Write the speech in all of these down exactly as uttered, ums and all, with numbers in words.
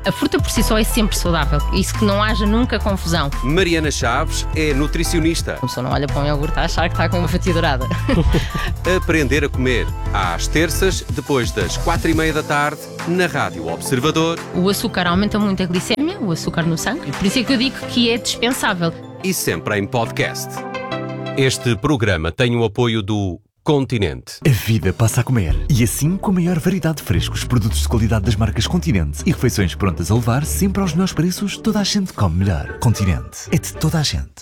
A fruta por si só é sempre saudável, isso que não haja nunca confusão. Mariana Chaves é nutricionista. A pessoa não olha para um iogurte a achar que está com uma fatia dourada. Aprender a comer, às terças, depois das quatro e meia da tarde, na Rádio Observador. O açúcar aumenta muito a glicemia, o açúcar no sangue, por isso é que eu digo que é dispensável. E sempre em podcast. Este programa tem o apoio do Continente. A vida passa a comer. E assim, com a maior variedade de frescos, produtos de qualidade das marcas Continente e refeições prontas a levar, sempre aos melhores preços, toda a gente come melhor. Continente. É de toda a gente.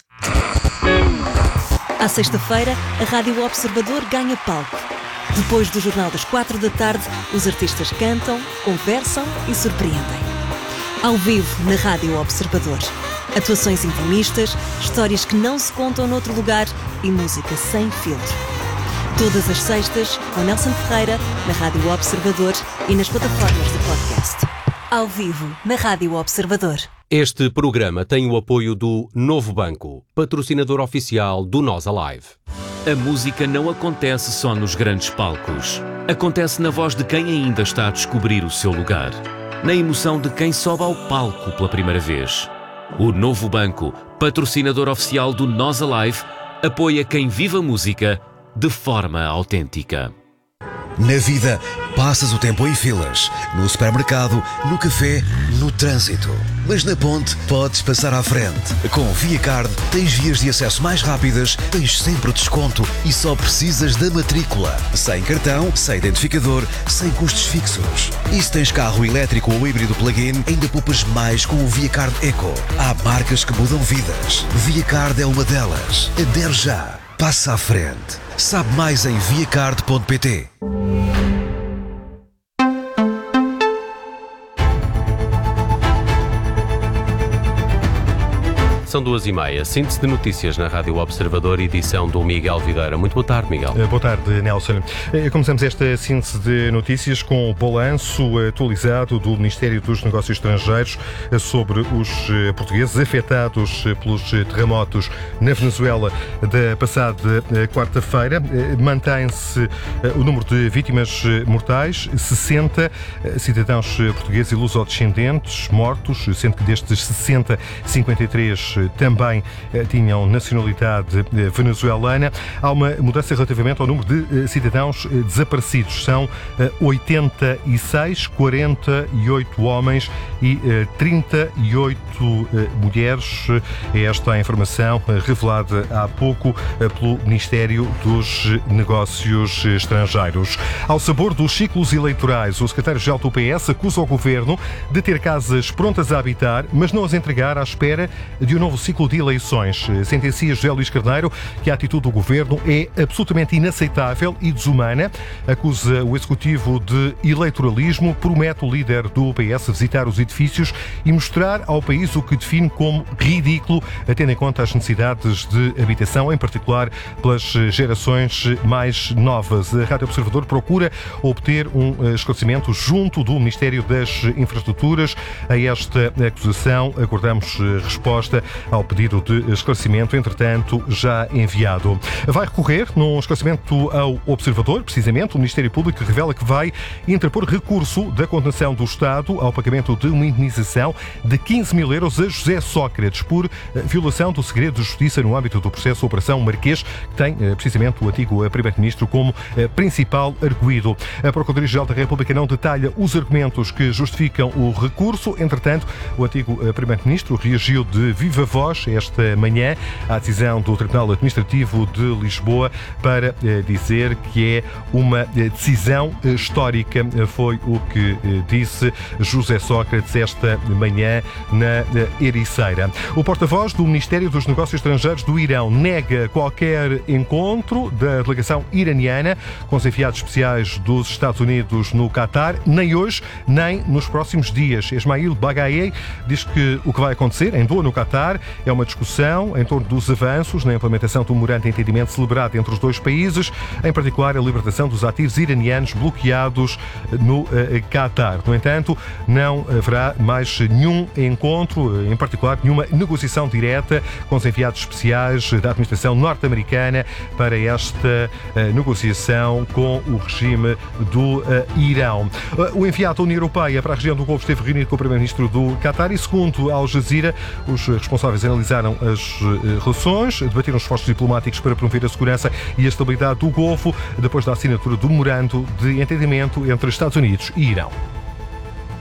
À sexta-feira, a Rádio Observador ganha palco. Depois do Jornal das quatro da tarde, os artistas cantam, conversam e surpreendem. Ao vivo, na Rádio Observador. Atuações intimistas, histórias que não se contam noutro lugar e música sem filtro. Todas as sextas, com Nelson Ferreira, na Rádio Observador e nas plataformas de podcast. Ao vivo, na Rádio Observador. Este programa tem o apoio do Novo Banco, patrocinador oficial do Nós Alive. A música não acontece só nos grandes palcos. Acontece na voz de quem ainda está a descobrir o seu lugar. Na emoção de quem sobe ao palco pela primeira vez. O Novo Banco, patrocinador oficial do Nós Alive, apoia quem vive a música de forma autêntica. Na vida, passas o tempo em filas, no supermercado, no café, no trânsito. Mas na ponte, podes passar à frente. Com ViaCard, tens vias de acesso mais rápidas, tens sempre desconto e só precisas da matrícula. Sem cartão, sem identificador, sem custos fixos. E se tens carro elétrico ou híbrido plug-in, ainda poupas mais com o ViaCard Eco. Há marcas que mudam vidas. ViaCard é uma delas. Adere já. Passa à frente. Sabe mais em viacard ponto pt. São duas e meia. Síntese de notícias na Rádio Observador, edição do Miguel Videira. Muito boa tarde, Miguel. Boa tarde, Nelson. Começamos esta síntese de notícias com o balanço atualizado do Ministério dos Negócios Estrangeiros sobre os portugueses afetados pelos terremotos na Venezuela da passada quarta-feira. Mantém-se o número de vítimas mortais, sessenta cidadãos portugueses e lusodescendentes mortos, sendo que destes sessenta, cinquenta e três também eh, tinham nacionalidade eh, venezuelana. Há uma mudança relativamente ao número de eh, cidadãos eh, desaparecidos. São eh, oitenta e seis, quarenta e oito homens e eh, trinta e oito eh, mulheres. É esta a informação eh, revelada há pouco eh, pelo Ministério dos Negócios Estrangeiros. Ao sabor dos ciclos eleitorais, o secretário-geral do P S acusa o governo de ter casas prontas a habitar, mas não as entregar à espera de um novo ciclo de eleições. Sentencia José Luís Carneiro que a atitude do governo é absolutamente inaceitável e desumana. Acusa o executivo de eleitoralismo, promete o líder do P S visitar os edifícios e mostrar ao país o que define como ridículo, tendo em conta as necessidades de habitação, em particular pelas gerações mais novas. A Rádio Observador procura obter um esclarecimento junto do Ministério das Infraestruturas a esta acusação. Aguardamos resposta ao pedido de esclarecimento, entretanto, já enviado. Vai recorrer num esclarecimento ao Observador, precisamente, o Ministério Público revela que vai interpor recurso da condenação do Estado ao pagamento de uma indemnização de quinze mil euros a José Sócrates por violação do segredo de justiça no âmbito do processo Operação Marquês, que tem precisamente o antigo Primeiro-Ministro como principal arguido. A Procuradoria-Geral da República não detalha os argumentos que justificam o recurso. Entretanto, o antigo Primeiro-Ministro reagiu de viva voz esta manhã à decisão do Tribunal Administrativo de Lisboa para eh, dizer que é uma eh, decisão eh, histórica. Foi o que eh, disse José Sócrates esta manhã na eh, Ericeira. O porta-voz do Ministério dos Negócios Estrangeiros do Irão nega qualquer encontro da delegação iraniana com os enviados especiais dos Estados Unidos no Catar, nem hoje, nem nos próximos dias. Esmail Bagaei diz que o que vai acontecer em Doha, no Catar, é uma discussão em torno dos avanços na implementação do memorando de entendimento celebrado entre os dois países, em particular a libertação dos ativos iranianos bloqueados no Qatar. No entanto, não haverá mais nenhum encontro, em particular nenhuma negociação direta com os enviados especiais da administração norte-americana para esta negociação com o regime do Irão. O enviado da União Europeia para a região do Golfo esteve reunido com o primeiro-ministro do Qatar e, segundo Al Jazeera, os responsáveis analisaram as relações, debateram os esforços diplomáticos para promover a segurança e a estabilidade do Golfo depois da assinatura do memorando de entendimento entre Estados Unidos e Irão.